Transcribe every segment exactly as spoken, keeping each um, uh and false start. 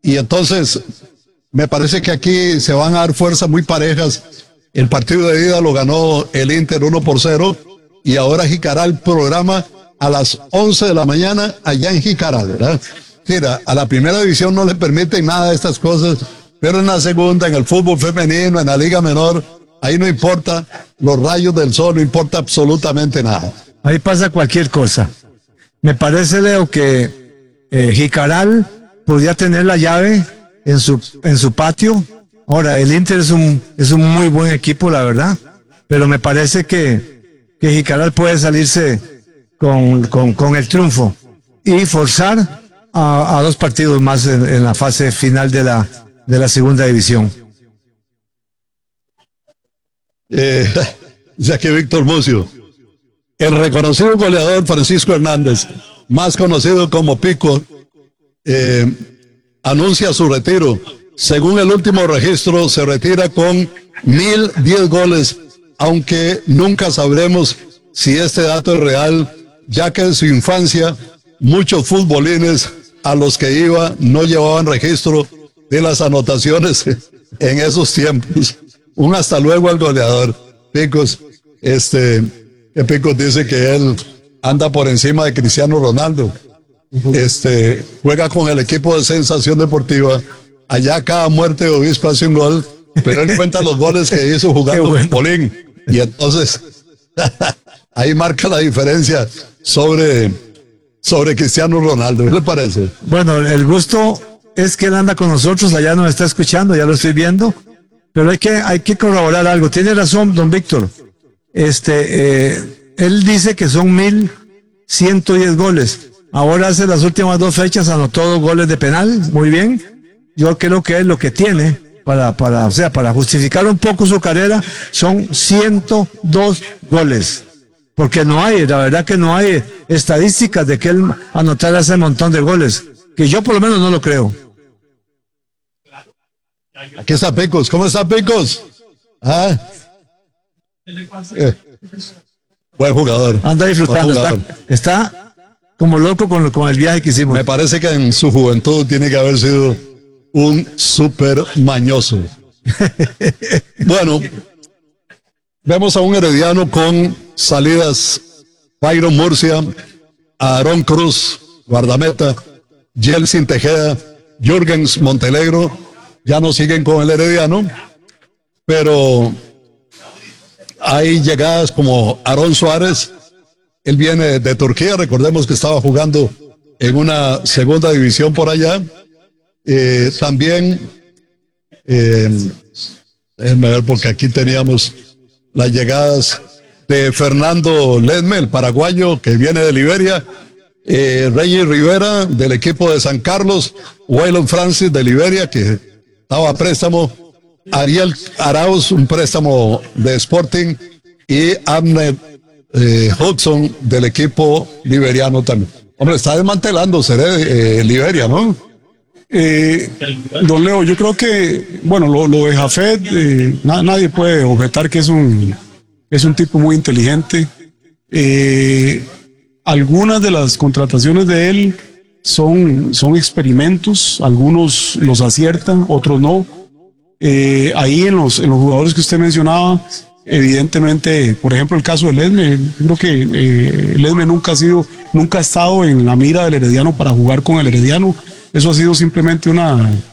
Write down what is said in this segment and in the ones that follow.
Y entonces, me parece que aquí se van a dar fuerzas muy parejas. El partido de ida lo ganó el Inter uno por cero y ahora Jicaral programa a las once de la mañana allá en Jicaral, ¿verdad? Mira, a la primera división no le permiten nada de estas cosas, pero en la segunda, en el fútbol femenino, en la liga menor, ahí no importa los rayos del sol, no importa absolutamente nada. Ahí pasa cualquier cosa. Me parece, Leo, que eh, Jicaral podría tener la llave en su, en su patio. Ahora, el Inter es un, es un muy buen equipo, la verdad, pero me parece que, que Jicaral puede salirse con, con, con el triunfo y forzar a, a dos partidos más en, en la fase final de la, de la segunda división. Eh, ya que Víctor Mucio, el reconocido goleador Francisco Hernández, más conocido como Pico, eh, anuncia su retiro. Según el último registro, se retira con mil diez goles, aunque nunca sabremos si este dato es real, ya que en su infancia muchos futbolines a los que iba no llevaban registro de las anotaciones en esos tiempos. Un hasta luego al goleador. Picos, este, que Picos dice que él anda por encima de Cristiano Ronaldo. Este, juega con el equipo de Sensación Deportiva. Allá cada muerte de obispo hace un gol, pero él cuenta los goles que hizo jugando bueno. Polín. Y entonces, ahí marca la diferencia sobre, sobre Cristiano Ronaldo. ¿Qué le parece? Bueno, el gusto es que él anda con nosotros, allá nos está escuchando, ya lo estoy viendo, pero hay que, hay que corroborar algo. Tiene razón, don Víctor. Este, eh, él dice que son mil ciento diez goles. Ahora hace las últimas dos fechas, anotó dos goles de penal, muy bien. Yo creo que es lo que tiene para, para, o sea, para justificar un poco su carrera, son ciento dos goles. Porque no hay, la verdad que no hay estadísticas de que él anotara ese montón de goles. Que yo por lo menos no lo creo. Aquí está Pecos. ¿Cómo está Pecos? ¿Ah? Eh. Buen jugador. Anda disfrutando. Está, está como loco con, con el viaje que hicimos. Me parece que en su juventud tiene que haber sido un súper mañoso. Bueno, vemos a un herediano con salidas: Byron Murcia, Aarón Cruz, guardameta, Yeltsin Tejeda, Jürgens Montenegro. Ya no siguen con el herediano, pero hay llegadas como Aarón Suárez. Él viene de Turquía, recordemos que estaba jugando en una segunda división por allá. Eh, también, eh, déjenme ver porque aquí teníamos las llegadas de Fernando Ledme, el paraguayo que viene de Liberia, eh, Reyes Rivera del equipo de San Carlos, Waylon Francis de Liberia que estaba a préstamo, Ariel Arauz, un préstamo de Sporting, y Abner eh, Hudson del equipo liberiano también. Hombre, está desmantelándose eh, Liberia, ¿no? Eh, don Leo, yo creo que, bueno, lo, lo de Jafet, eh, na, nadie puede objetar que es un, es un tipo muy inteligente. Eh, algunas de las contrataciones de él son, son experimentos, algunos los aciertan, otros no. Eh, ahí en los, en los jugadores que usted mencionaba, evidentemente, por ejemplo, el caso de Ledme, yo creo que eh, Ledme nunca ha sido, nunca ha estado en la mira del Herediano para jugar con el Herediano. Eso ha sido simplemente una,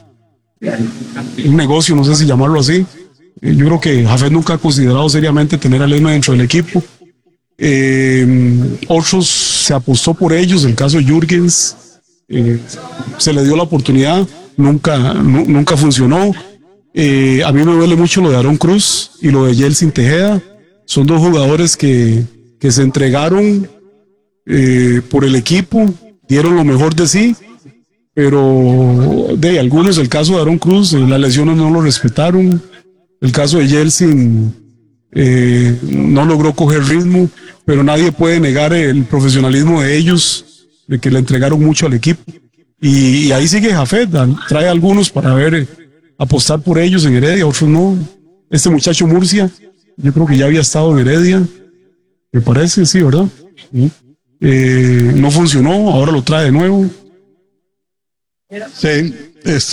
un negocio, no sé si llamarlo así. Yo creo que Jafet nunca ha considerado seriamente tener a Ledme dentro del equipo. Eh, otros se apostó por ellos, el caso de Jürgens, eh, se le dio la oportunidad, nunca, nu, nunca funcionó. Eh, a mí me duele mucho lo de Aarón Cruz y lo de Yeltsin Tejeda. Son dos jugadores que, que se entregaron eh, por el equipo, dieron lo mejor de sí. Pero de algunos, el caso de Aarón Cruz, eh, las lesiones no lo respetaron. El caso de Yeltsin eh, no logró coger ritmo, pero nadie puede negar el profesionalismo de ellos, de que le entregaron mucho al equipo. Y, y ahí sigue Jafet, trae a algunos para ver, eh, apostar por ellos en Heredia, otros no. Este muchacho Murcia, yo creo que ya había estado en Heredia, me parece, sí, ¿verdad? ¿Sí? Eh, no funcionó, ahora lo trae de nuevo. Sí, este